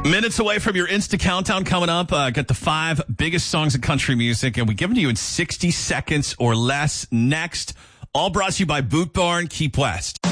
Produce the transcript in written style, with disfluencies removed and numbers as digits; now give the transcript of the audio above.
Minutes away from your Insta Countdown coming up. Got the 5 biggest songs in country music, and we give them to you in 60 seconds or less. Next, all brought to you by Boot Barn, Keep West.